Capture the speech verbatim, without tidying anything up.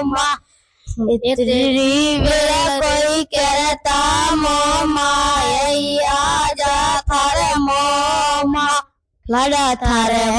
माँ इतनी वेला कोई कहता मो माँ यही आजा थारे मो माँ लड़ा थारे